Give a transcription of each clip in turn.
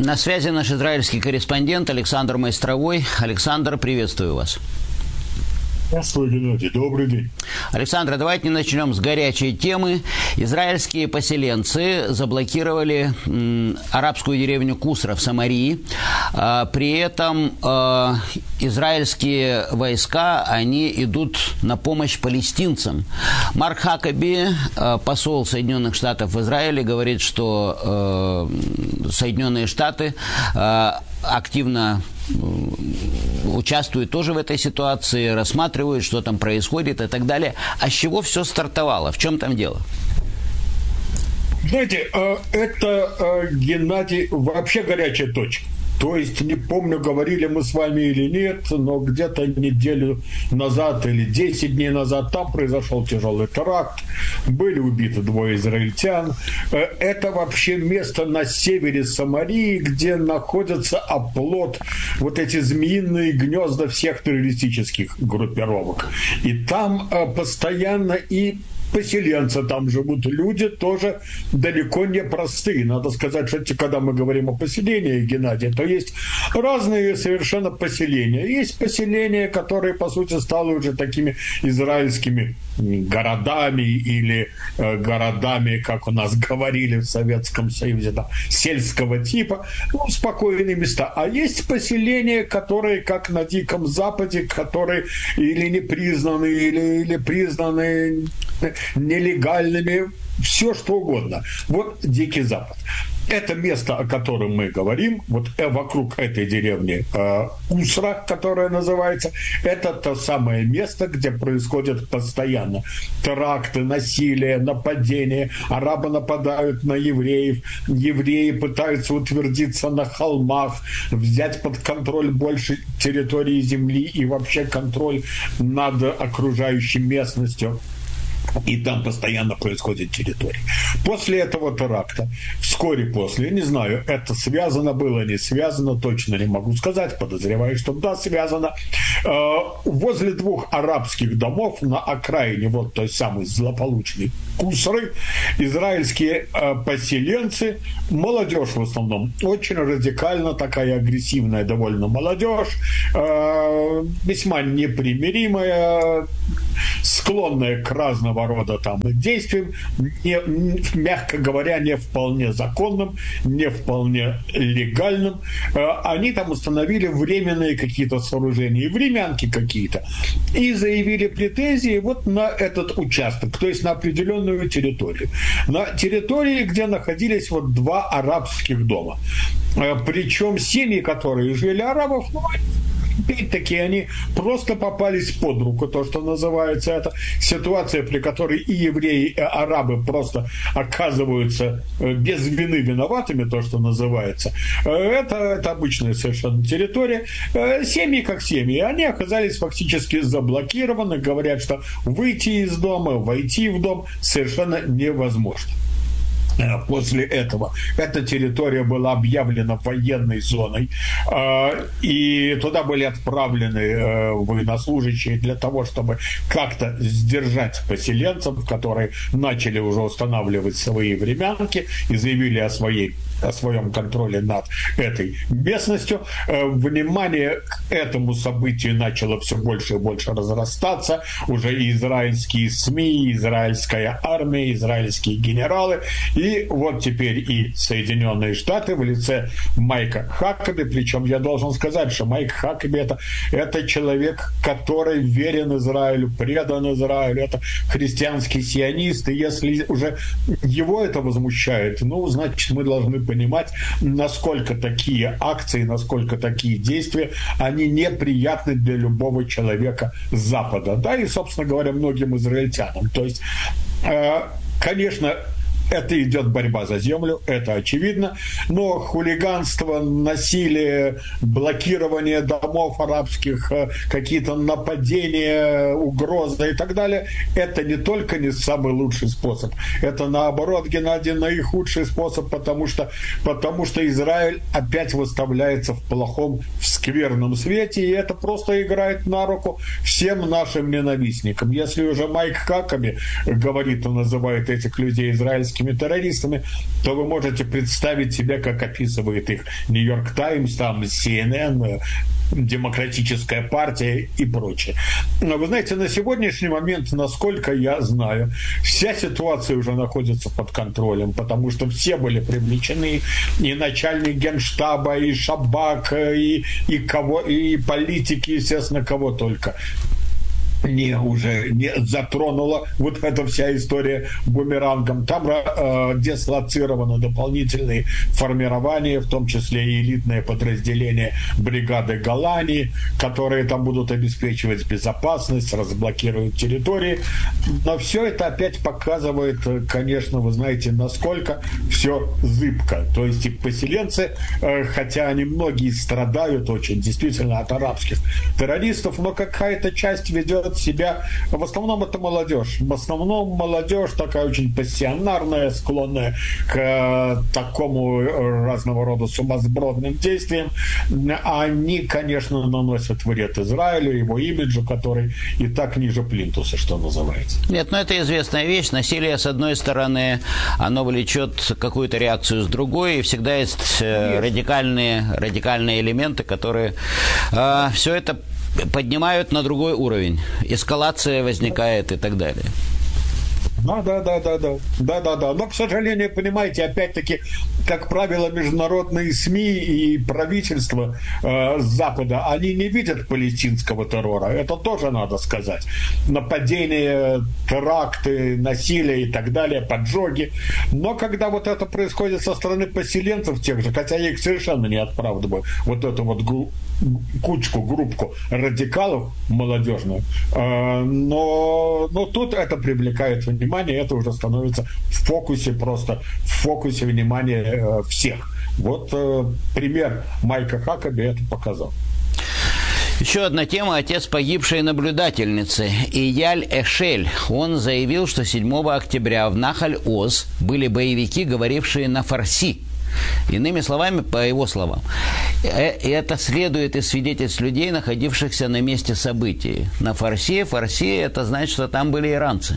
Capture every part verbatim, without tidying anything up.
На связи наш израильский корреспондент Александр Майстровой. Александр, приветствую вас. Здравствуй, Геннадий. Добрый день. Александр, давайте начнем с горячей темы. Израильские поселенцы заблокировали м, арабскую деревню Кусра в Самарии. А, при этом а, израильские войска, они идут на помощь палестинцам. Марк Хакаби, а, посол Соединенных Штатов в Израиле, говорит, что а, Соединенные Штаты а, активно участвуют тоже в этой ситуации, рассматривают, что там происходит и так далее. А с чего все стартовало? В чем там дело? Знаете, это, Геннадий, вообще горячая точка. То есть, не помню, говорили мы с вами или нет, но где-то неделю назад или десять дней назад там произошел тяжелый теракт, были убиты двое израильтян. Это вообще место на севере Самарии, где находится оплот, вот эти змеиные гнезда всех террористических группировок. И там постоянно и поселенцы там живут, люди тоже далеко не простые. Надо сказать, что когда мы говорим о поселении, Геннадий, то есть разные совершенно поселения. Есть поселения, которые, по сути, стали уже такими израильскими городами или э, городами, как у нас говорили в Советском Союзе, да, сельского типа, ну, спокойные места. А есть поселения, которые, как на Диком Западе, которые или не признаны, или, или признаны нелегальными, все что угодно. Вот Дикий Запад. Это место, о котором мы говорим, вот вокруг этой деревни э, Кусра, которая называется, это то самое место, где происходят постоянно теракты, насилие, нападения. Арабы нападают на евреев, евреи пытаются утвердиться на холмах, взять под контроль больше территории земли и вообще контроль над окружающей местностью. И там постоянно происходит территория. После этого теракта, вскоре после, я не знаю, это связано было, не связано, точно не могу сказать, подозреваю, что да, связано. Возле двух арабских домов на окраине вот той самой злополучной Кусры израильские поселенцы, молодежь в основном, очень радикально такая агрессивная довольно молодежь, весьма непримиримая, склонная к разного рода там действиям, не, мягко говоря, не вполне законным, не вполне легальным. Они там установили временные какие-то сооружения, времянки какие-то, и заявили претензии вот на этот участок, то есть на определенную территорию. На территории, где находились вот два арабских дома. Причем семьи, которые жили арабов, ну, опять-таки, они просто попались под руку, то, что называется, это ситуация, при которой и евреи, и арабы просто оказываются без вины виноватыми, то, что называется. Это, это обычная совершенно территория. Семьи как семьи, они оказались фактически заблокированы, говорят, что выйти из дома, войти в дом совершенно невозможно. После этого эта территория была объявлена военной зоной, и туда были отправлены военнослужащие для того, чтобы как-то сдержать поселенцев, которые начали уже устанавливать свои времянки и заявили о своей о своем контроле над этой местностью. Внимание к этому событию начало все больше и больше разрастаться. Уже и израильские СМИ, и израильская армия, израильские генералы. И вот теперь и Соединенные Штаты в лице Майка Хакаби. Причем я должен сказать, что Майк Хакаби это, это человек, который верен Израилю, предан Израилю. Это христианский сионист. И если уже его это возмущает, ну, значит, мы должны понимать, насколько такие акции, насколько такие действия, они неприятны для любого человека Запада. Да, и, собственно говоря, многим израильтянам. То есть, э, конечно, это идет борьба за землю, это очевидно, но хулиганство, насилие, блокирование домов арабских, какие-то нападения, угрозы и так далее, это не только не самый лучший способ, это наоборот, Геннадий, наихудший способ, потому что, потому что Израиль опять выставляется в плохом, в скверном свете, и это просто играет на руку всем нашим ненавистникам. Если уже Майк Хакаби говорит, он называет этих людей израильскими арабскими террористами, то вы можете представить себе, как описывает их Нью-Йорк Таймс, там Си Эн Эн, Демократическая партия и прочее. Но вы знаете, на сегодняшний момент, насколько я знаю, вся ситуация уже находится под контролем, потому что все были привлечены, и начальник Генштаба, и Шабак, и, и, кого, и политики, естественно, кого только. Не, уже не затронула вот эта вся история бумерангом. Там э, дислоцированы дополнительные формирования, в том числе и элитные подразделения бригады Голани, которые там будут обеспечивать безопасность, разблокируют территории. Но все это опять показывает, конечно, вы знаете, насколько все зыбко. То есть и поселенцы, э, хотя они многие страдают очень действительно от арабских террористов, но какая-то часть ведет себя, в основном это молодежь. В основном молодежь такая очень пассионарная, склонная к такому разного рода сумасбродным действиям. Они, конечно, наносят вред Израилю, его имиджу, который и так ниже плинтуса, что называется. Нет, но это известная вещь. Насилие, с одной стороны, оно влечет какую-то реакцию с другой, и всегда есть, есть. радикальные, радикальные элементы, которые э, все это поднимают на другой уровень. Эскалация возникает и так далее. Да, да, да, да, да, да, да, да. Но, к сожалению, понимаете, опять-таки, как правило, международные СМИ и правительства э, Запада, они не видят палестинского террора. Это тоже надо сказать. Нападения, теракты, насилие и так далее, поджоги. Но когда вот это происходит со стороны поселенцев тех же, хотя я их совершенно не оправдываю, вот эту вот гу- кучку, группку радикалов молодежную, э, но, но тут это привлекает внимание. Это уже становится в фокусе, просто в фокусе внимания э, всех. Вот э, пример Майка Хакаби это показал. Еще одна тема. Отец погибшей наблюдательницы Ияль Эшель. Он заявил, что седьмого октября в Нахаль-Оз были боевики, говорившие на фарси. Иными словами, по его словам, это следует из свидетельств людей, находившихся на месте событий. На фарси, фарси, это значит, что там были иранцы.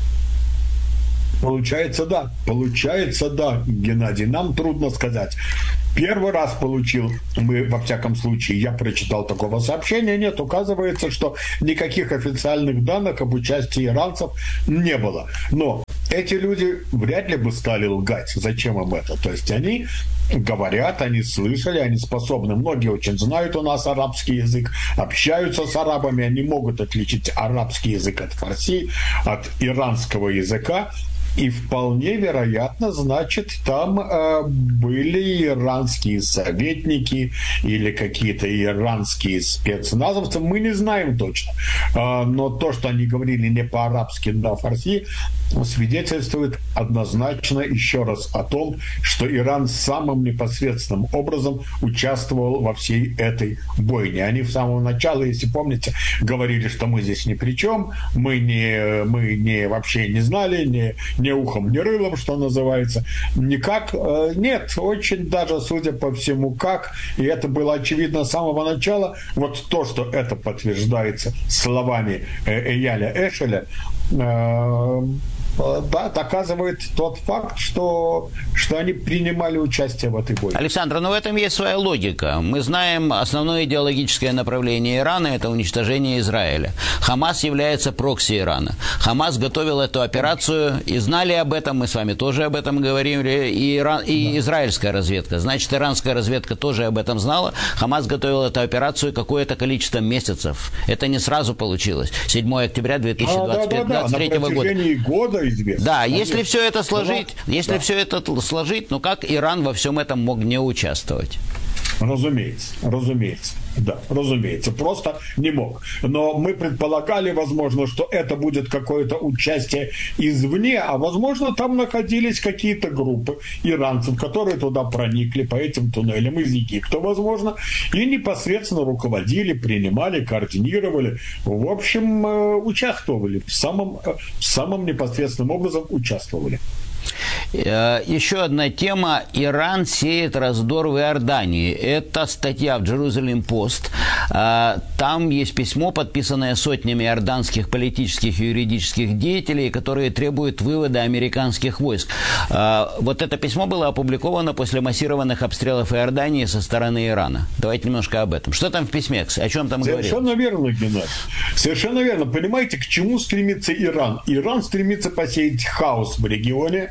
Получается, да. Получается, да, Геннадий. Нам трудно сказать. Первый раз получил, мы, во всяком случае, я прочитал такого сообщения, нет, оказывается, что никаких официальных данных об участии иранцев не было. Но эти люди вряд ли бы стали лгать. Зачем им это? То есть они говорят, они слышали, они способны. Многие очень знают у нас арабский язык, общаются с арабами, они могут отличить арабский язык от фарси, от иранского языка. И вполне вероятно, значит, там э, были иранские советники или какие-то иранские спецназовцы. Мы не знаем точно. Э, но то, что они говорили не по-арабски, на фарси, свидетельствует однозначно еще раз о том, что Иран самым непосредственным образом участвовал во всей этой бойне. Они в самого начала, если помните, говорили, что мы здесь ни при чем, мы, не, мы не, вообще не знали, не, ни ухом, ни рылом, что называется. Никак. Нет, очень даже, судя по всему, как. И это было очевидно с самого начала. Вот то, что это подтверждается словами Эяля Эшеля, да, доказывает тот факт, что, что они принимали участие в этой бойне. Александр, но в этом есть своя логика. Мы знаем, основное идеологическое направление Ирана – это уничтожение Израиля. Хамас является прокси Ирана. Хамас готовил эту операцию, и знали об этом, мы с вами тоже об этом говорили, и, Иран, и да. Израильская разведка. Значит, иранская разведка тоже об этом знала. Хамас готовил эту операцию какое-то количество месяцев. Это не сразу получилось. седьмого октября две тысячи двадцать третьего года. года известно. Да, если все это сложить, да. если да. все это сложить, ну как Иран во всем этом мог не участвовать? Разумеется, разумеется. Да, разумеется, просто не мог. Но мы предполагали, возможно, что это будет какое-то участие извне, а возможно, там находились какие-то группы иранцев, которые туда проникли по этим туннелям из Египта, возможно, и непосредственно руководили, принимали, координировали, в общем, участвовали, в самом, в самом непосредственном образом участвовали. Еще одна тема. Иран сеет раздор в Иордании. Это статья в Jerusalem Post. Там есть письмо, подписанное сотнями иорданских политических и юридических деятелей, которые требуют вывода американских войск. Вот это письмо было опубликовано после массированных обстрелов Иордании со стороны Ирана. Давайте немножко об этом. Что там в письме? О чем там говорится? Совершенно верно, Геннадий. Совершенно верно. Понимаете, к чему стремится Иран? Иран стремится посеять хаос в регионе.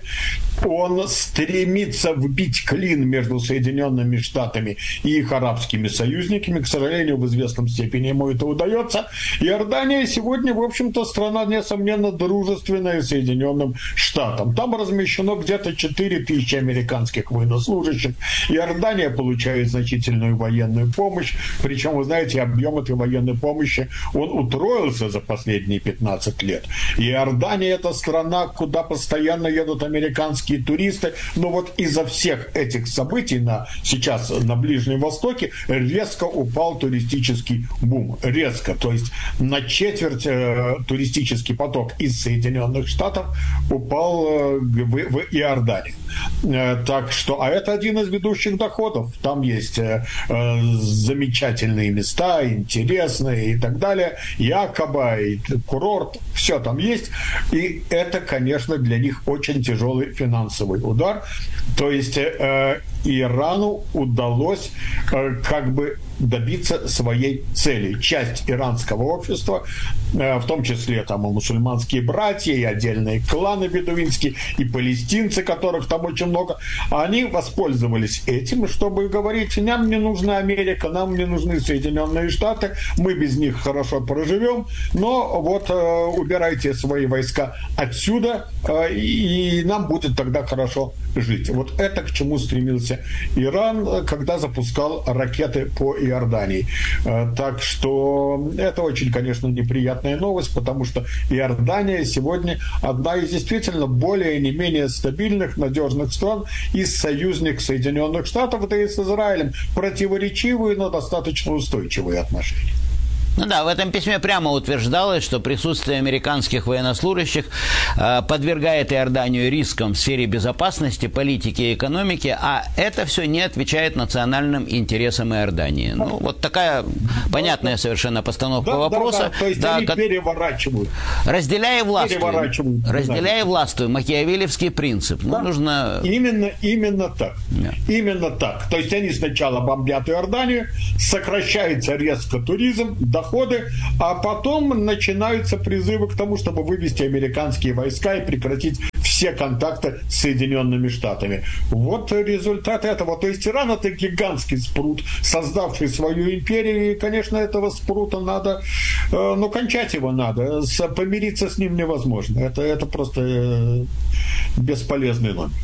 Он стремится вбить клин между Соединенными Штатами и их арабскими союзниками. К сожалению, в известном степени ему это удается. Иордания сегодня, в общем-то, страна, несомненно, дружественная Соединенным Штатам. Там размещено где-то четыре тысячи американских военнослужащих. Иордания получает значительную военную помощь. Причем, вы знаете, объем этой военной помощи, он утроился за последние пятнадцать лет. Иордания – это страна, куда постоянно едут американские туристы. Но вот из-за всех этих событий на, сейчас на Ближнем Востоке резко упал туристический бум. Резко. То есть на четверть э, туристический поток из Соединенных Штатов упал э, в, в Иорданию. Э, так что, а это один из ведущих доходов. Там есть э, э, замечательные места, интересные и так далее. Якоба, и курорт, все там есть. И это, конечно, для них очень тяжелый финансовый удар. То есть э, Ирану удалось э, как бы добиться своей цели. Часть иранского общества, э, в том числе там и мусульманские братья, и отдельные кланы бедуинские, и палестинцы, которых там очень много, они воспользовались этим, чтобы говорить: нам не нужна Америка, нам не нужны Соединенные Штаты, мы без них хорошо проживем, но вот э, убирайте свои войска отсюда, э, и нам будет тогда хорошо жить. Вот это к чему стремился Иран, когда запускал ракеты по Иордании. Так что это очень, конечно, неприятная новость, потому что Иордания сегодня одна из действительно более не менее стабильных, надежных стран и союзник Соединенных Штатов, да и с Израилем противоречивые, но достаточно устойчивые отношения. Ну да, в этом письме прямо утверждалось, что присутствие американских военнослужащих э, подвергает Иорданию рискам в сфере безопасности, политики и экономики, а это все не отвечает национальным интересам Иордании. Ну, вот такая понятная совершенно постановка да, вопроса. Да, да. То есть да, они как... переворачивают. Разделяя власть, разделяя да. власть, макиавелевский принцип. Да. Ну, нужно... Именно, именно так. Да. Именно так. То есть они сначала бомбят Иорданию, сокращается резко туризм, доходы, а потом начинаются призывы к тому, чтобы вывести американские войска и прекратить все контакты с Соединенными Штатами. Вот результат этого. То есть Иран — это гигантский спрут, создавший свою империю, и, конечно, этого спрута надо, э, ну, кончать его надо. С, помириться с ним невозможно. Это, это просто э, бесполезный номер.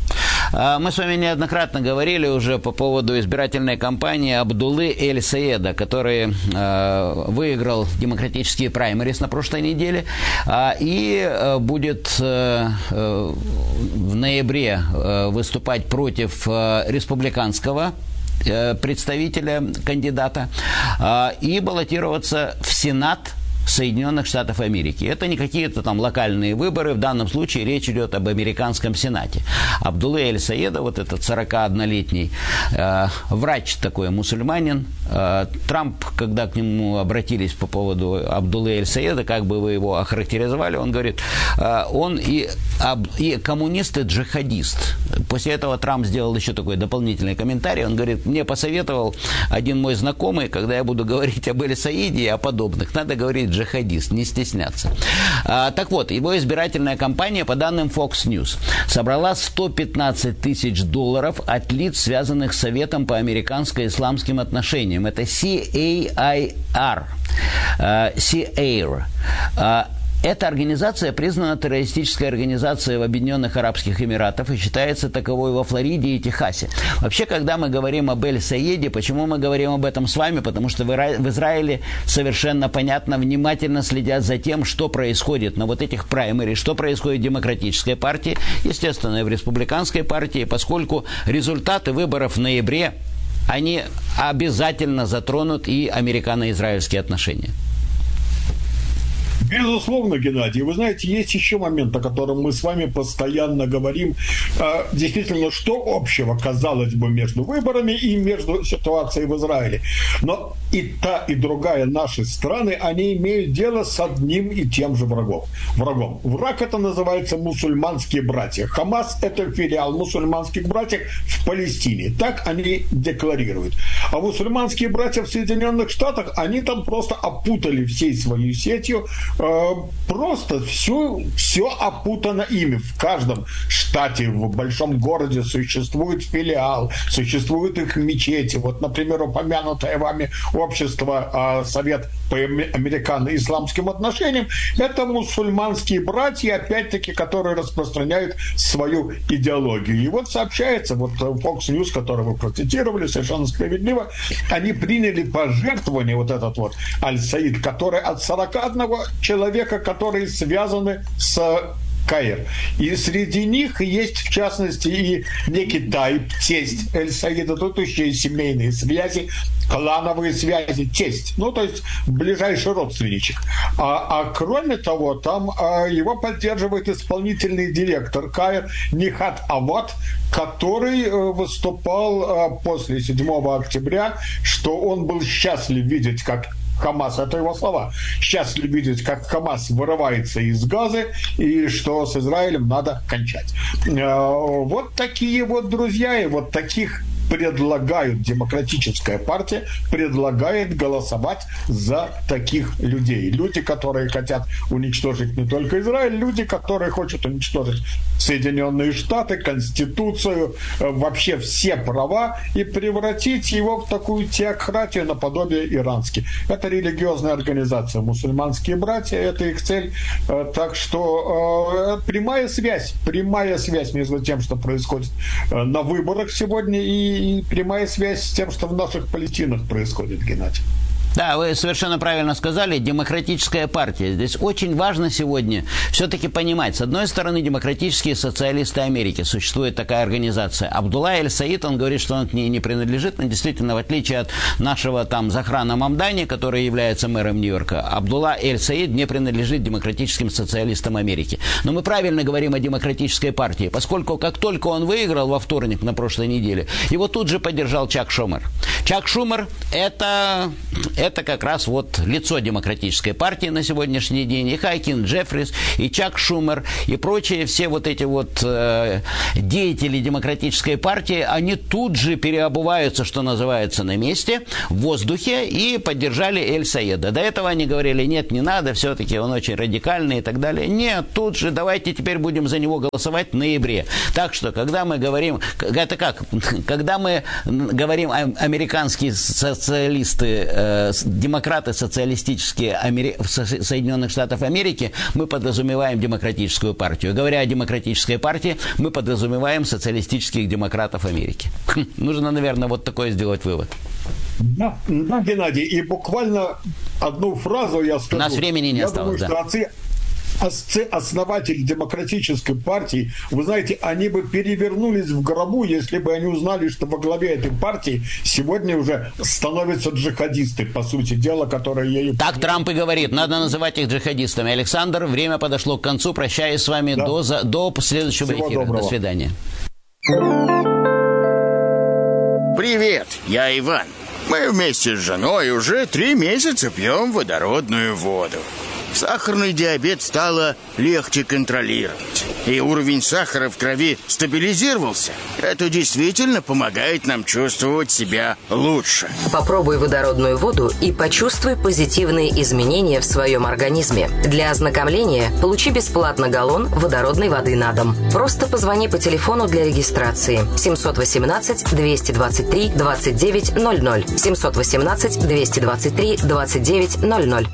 Мы с вами неоднократно говорили уже по поводу избирательной кампании Абдуллы Эль-Саеда, который э, выиграл демократические праймерис на прошлой неделе э, и э, будет э, э, в ноябре э, выступать против э, республиканского э, представителя, кандидата, э, и баллотироваться в Сенат Соединенных Штатов Америки. Это не какие-то там локальные выборы. В данном случае речь идет об американском Сенате. Абдулла Эль-Саеда, вот этот сорокаоднолетний э, врач такой, мусульманин. Э, Трамп, когда к нему обратились по поводу Абдуллы Эль-Саеда, как бы вы его охарактеризовали, он говорит, э, он и, об, и коммунист, и джихадист. После этого Трамп сделал еще такой дополнительный комментарий. Он говорит: мне посоветовал один мой знакомый, когда я буду говорить об Эль-Саеде и о подобных, надо говорить джихадист, не стесняться. А, так вот, его избирательная кампания, по данным Fox News, собрала сто пятнадцать тысяч долларов от лиц, связанных с Советом по американско-исламским отношениям. Это си эй ай ар. си эй ар. Эта организация признана террористической организацией в Объединенных Арабских Эмиратах и считается таковой во Флориде и Техасе. Вообще, когда мы говорим об Эль-Саеде, почему мы говорим об этом с вами? Потому что в Израиле совершенно понятно, внимательно следят за тем, что происходит на вот этих праймерис, что происходит в Демократической партии, естественно, и в Республиканской партии, поскольку результаты выборов в ноябре, они обязательно затронут и американо-израильские отношения. Безусловно, Геннадий. Вы знаете, есть еще момент, о котором мы с вами постоянно говорим. Действительно, что общего, казалось бы, между выборами и между ситуацией в Израиле. Но и та, и другая наши страны, они имеют дело с одним и тем же врагом. врагом. Враг это называется мусульманские братья. Хамас это филиал мусульманских братьев в Палестине. Так они декларируют. А мусульманские братья в Соединенных Штатах, они там просто опутали всей своей сетью. Просто все, все опутано ими. В каждом штате, в большом городе существует филиал, существуют их мечети. Вот, например, упомянутое вами общество Совет по американо-исламским отношениям, это мусульманские братья, опять-таки, которые распространяют свою идеологию. И вот сообщается, вот Fox News, который вы процитировали, совершенно справедливо, они приняли пожертвование, вот этот вот Аль-Саид, который от сорока одного человека, которые связаны с Каир. И среди них есть, в частности, и некий Тайб, тесть Эль-Саида, тут еще и семейные связи, клановые связи, тесть, ну, то есть ближайший родственничек. А, а кроме того, там а, его поддерживает исполнительный директор Каир Нихат Авад, который а, выступал а, после седьмого октября, что он был счастлив видеть, как Хамас, это его слова, счастлив видеть, как Хамас вырывается из Газы и что с Израилем надо кончать. Вот такие вот друзья, и вот таких предлагают, демократическая партия предлагает голосовать за таких людей. Люди, которые хотят уничтожить не только Израиль, люди, которые хотят уничтожить Соединенные Штаты, Конституцию, вообще все права и превратить его в такую теократию наподобие иранской. Это религиозная организация, мусульманские братья, это их цель. Так что прямая связь, прямая связь между тем, что происходит на выборах сегодня, и и прямая связь с тем, что в наших палестинах происходит, Геннадий. Да, вы совершенно правильно сказали, демократическая партия. Здесь очень важно сегодня все-таки понимать. С одной стороны, демократические социалисты Америки. Существует такая организация. Абдулла Эль-Саид, он говорит, что он к ней не принадлежит. Но действительно, в отличие от нашего там Захрана Мамдани, который является мэром Нью-Йорка, Абдулла Эль-Саид не принадлежит демократическим социалистам Америки. Но мы правильно говорим о демократической партии, поскольку как только он выиграл во вторник на прошлой неделе, его тут же поддержал Чак Шумер. Чак Шумер это... Это как раз вот лицо демократической партии на сегодняшний день. И Хайкин Джеффрис, и Чак Шумер, и прочие все вот эти вот э, деятели демократической партии, они тут же переобуваются, что называется, на месте, в воздухе, и поддержали Эль-Саида. До этого они говорили, нет, не надо, все-таки он очень радикальный и так далее. Нет, тут же давайте теперь будем за него голосовать в ноябре. Так что, когда мы говорим, это как, когда мы говорим американские социалисты, э, демократы социалистические Амери... Соединенных Штатов Америки, мы подразумеваем демократическую партию. Говоря о демократической партии, мы подразумеваем социалистических демократов Америки. Нужно, наверное, вот такое сделать вывод. Да, да, Геннадий, и буквально одну фразу я скажу. У нас времени не я осталось, думаю, да. Что основатели демократической партии, вы знаете, они бы перевернулись в гробу, если бы они узнали, что во главе этой партии сегодня уже становятся джихадисты, по сути дела, которые ею... Так Трамп и говорит, надо называть их джихадистами. Александр, время подошло к концу. Прощаюсь с вами да. до, до следующего Всего эфира. Доброго. До свидания. Привет, я Иван. Мы вместе с женой уже три месяца пьем водородную воду. Сахарный диабет стало легче контролировать, и уровень сахара в крови стабилизировался. Это действительно помогает нам чувствовать себя лучше. Попробуй водородную воду и почувствуй позитивные изменения в своем организме. Для ознакомления получи бесплатно галлон водородной воды на дом. Просто позвони по телефону для регистрации семьсот восемнадцать двести двадцать три двадцать девять ноль ноль семьсот восемнадцать двести двадцать три двадцать девять ноль ноль.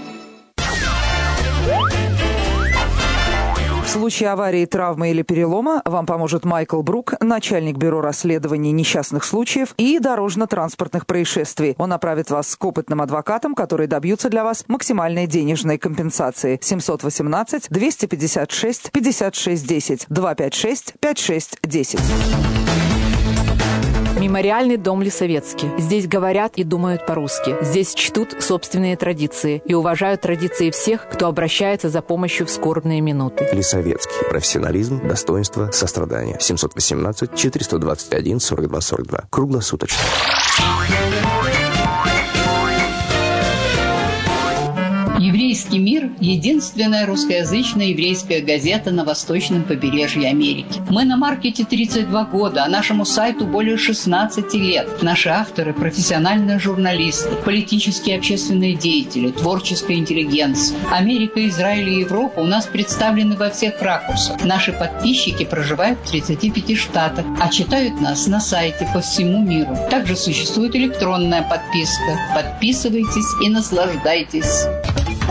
В случае аварии, травмы или перелома вам поможет Майкл Брук, начальник бюро расследований несчастных случаев и дорожно-транспортных происшествий. Он направит вас к опытным адвокатам, которые добьются для вас максимальной денежной компенсации. семьсот восемнадцать двести пятьдесят шесть пятьдесят шесть десять два пять шесть пять шесть десять. Мемориальный дом Лисовецкий. Здесь говорят и думают по-русски. Здесь чтут собственные традиции и уважают традиции всех, кто обращается за помощью в скорбные минуты. Лисовецкий. Профессионализм, достоинство, сострадание. семьсот восемнадцать четыреста двадцать один сорок два сорок два. Круглосуточно. «Еврейский мир» – единственная русскоязычная еврейская газета на восточном побережье Америки. Мы на маркете тридцать два года, а нашему сайту более шестнадцати лет. Наши авторы – профессиональные журналисты, политические и общественные деятели, творческая интеллигенция. Америка, Израиль и Европа у нас представлены во всех ракурсах. Наши подписчики проживают в тридцати пяти штатах, а читают нас на сайте по всему миру. Также существует электронная подписка. Подписывайтесь и наслаждайтесь.